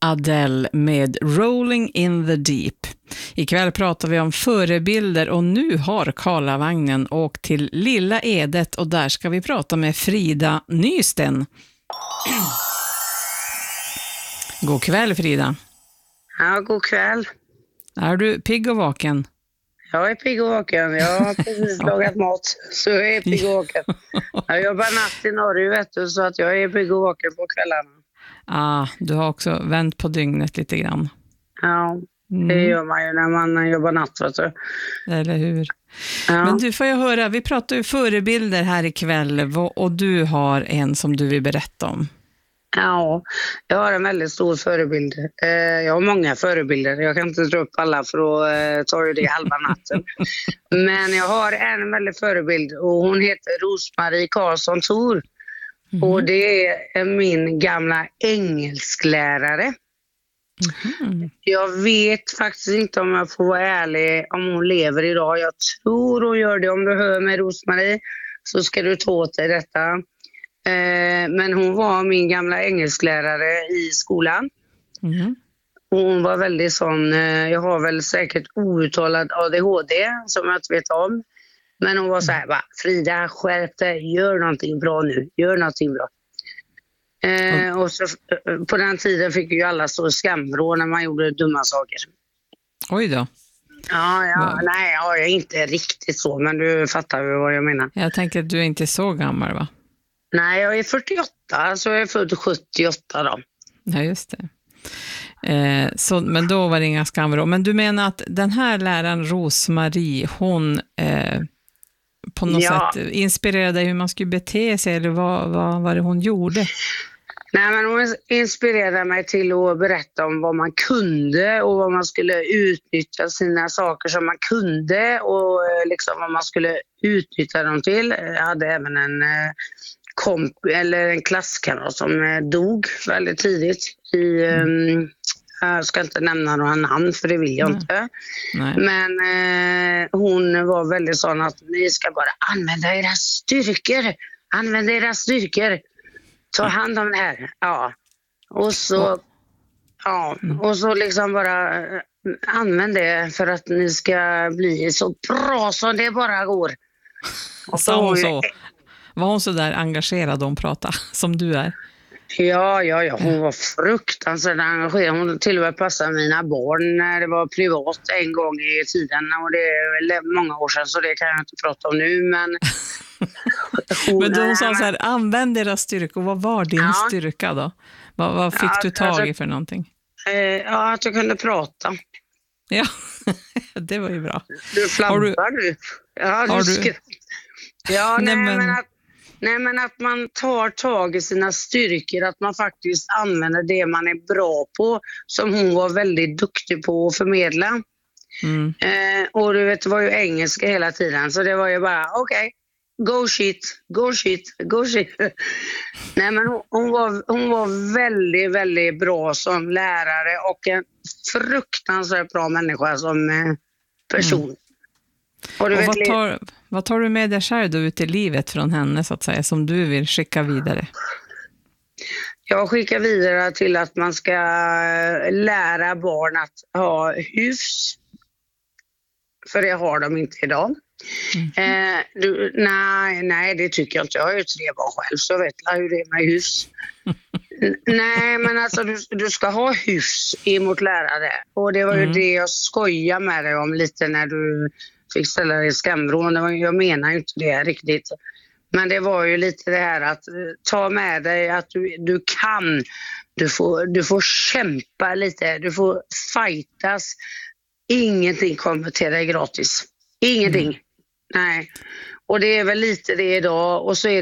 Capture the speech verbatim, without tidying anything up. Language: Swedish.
Adele med Rolling in the Deep. Ikväll pratar vi om förebilder och nu har Karlavagnen åkt till Lilla Edet och där ska vi prata med Frida Nysten. God kväll, Frida. Ja, god kväll. Är du pigg och vaken? Jag är pigg och vaken. Jag har precis lagat mat, så jag är pigg och vaken. Jag jobbar natt i Norge, vet du, så att jag är pigg och vaken på kvällarna. Ah, du har också vänt på dygnet lite grann. Ja, det Mm. gör man ju när man jobbar natt, vet du. Eller hur? Ja. Men du, får jag höra, vi pratar ju förebilder här ikväll och du har en som du vill berätta om. Ja, jag har en väldigt stor förebild. Eh, jag har många förebilder. Jag kan inte dra upp alla för då eh, tar ju det halva natten. Men jag har en väldigt förebild och hon heter Rosmarie Karlsson Thor. Mm. Och det är min gamla engelsklärare. Mm. Jag vet faktiskt inte, om jag får vara ärlig, om hon lever idag. Jag tror hon gör det. Om du hör mig, Rosmarie, så ska du ta åt dig detta. Eh, men hon var min gamla engelsklärare i skolan. Mm. Och hon var väldigt sån, eh, jag har väl säkert outtalad A D H D som jag inte vet om. Men hon var så här, va, Frida, skärp dig, gör någonting bra nu, gör någonting bra. Eh, mm. Och så, på den tiden fick ju alla så skamvrå när man gjorde dumma saker. Oj då. Ja, ja, nej, jag är inte riktigt så, men du fattar ju vad jag menar. Jag tänker att du är inte så gammal, va? Nej, jag är fyrtioåtta, så jag är född sjuttioåtta då. Ja, just det. Eh, så, men då var det inga skamvrå. Men du menar att den här läraren Rosmarie, hon eh, på något ja. sätt inspirerade hur man skulle bete sig, eller vad, vad var det hon gjorde? Nej, men hon inspirerade mig till att berätta om vad man kunde och vad man skulle utnyttja sina saker som man kunde och liksom vad man skulle utnyttja dem till. Jag hade även en komp eller en klasskamrat som dog väldigt tidigt i, mm. jag ska inte nämna några namn för det vill jag Nej. inte. Nej. Men eh, hon var väldigt sån att ni ska bara använda era styrkor, använda era styrkor, ta hand om det här. Ja. Och så ja, och så liksom bara eh, använd det för att ni ska bli så bra som det bara går. Och så hon så var hon så där engagerad och hon pratade som du är? Ja, ja, ja. Hon var fruktansvärt engagerad. Hon till och med passade mina barn när det var privat en gång i tiden. Och det är många år sedan, så det kan jag inte prata om nu. Men, hon, men då hon sa så här, använd deras styrka. Och vad var din ja. styrka då? Vad, vad fick ja, du tag alltså, i för någonting? Eh, ja, att jag kunde prata. Ja, det var ju bra. Du flampar du. du. Ja, du, du... Skr... ja nej, nej, men... men att Nej, men att man tar tag i sina styrkor, att man faktiskt använder det man är bra på, som hon var väldigt duktig på att förmedla. Mm. Eh, och du vet, det var ju engelska hela tiden, så det var ju bara, okej, okay, go shit, go shit, go shit. Nej, men hon, hon, var, hon var väldigt, väldigt bra som lärare och en fruktansvärt bra människa som eh, person. Mm. Och, och vet, vad, tar, vad tar du med dig själv då ut i livet från henne, så att säga, som du vill skicka vidare? Jag skickar vidare till att man ska lära barn att ha hyfs. För det har de inte idag. Mm. Eh, du, nej, nej, det tycker jag inte. Jag har ju tre barn själv, så jag vet hur det är med hyfs. Nej, men alltså du, du ska ha hyfs emot lärare. Och det var ju mm. det jag skojade med dig om lite när du fick ställa dig i skamvrån. Jag menar ju inte det riktigt. Men det var ju lite det här att ta med dig att du, du kan. Du får, du får kämpa lite. Du får fightas. Ingenting kommer till dig gratis. Ingenting. Mm. Nej. Och det är väl lite det idag. Och så är